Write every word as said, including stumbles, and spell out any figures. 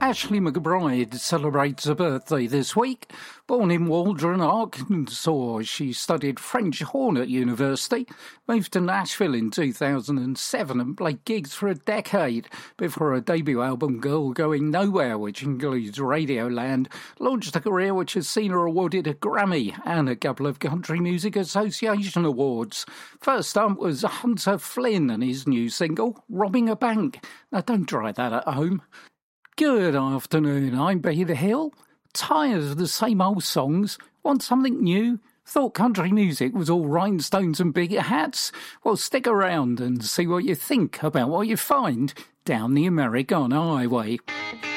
Ashley McBryde celebrates a birthday this week. Born in Waldron, Arkansas, she studied French horn at university, moved to Nashville in two thousand seven and played gigs for a decade before her debut album Girl Going Nowhere, which includes Radioland, launched a career which has seen her awarded a Grammy and a couple of Country Music Association awards. First up was Hunter Flynn and his new single, Robbing a Bank. Now don't try that at home. Good afternoon, I'm Peter Hill. Tired of the same old songs? Want something new? Thought country music was all rhinestones and big hats? Well, stick around and see what you think about what you find down the Americana Highway.